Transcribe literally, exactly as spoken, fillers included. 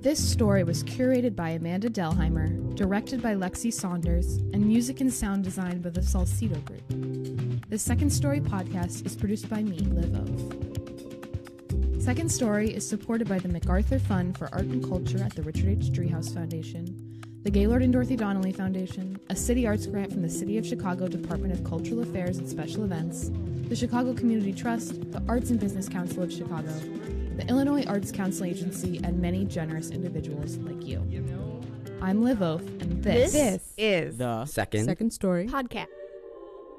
This story was curated by Amanda Delheimer, directed by Lexi Saunders, and music and sound designed by the Salcedo Group. The Second Story podcast is produced by me, Liv Ove. Second Story is supported by the MacArthur Fund for Art and Culture at the Richard H. Driehaus Foundation, the Gaylord and Dorothy Donnelly Foundation, a City Arts grant from the City of Chicago Department of Cultural Affairs and Special Events, the Chicago Community Trust, the Arts and Business Council of Chicago, the Illinois Arts Council Agency, and many generous individuals like you. I'm Liv Ove, and this, This is The Second Second Story Podcast.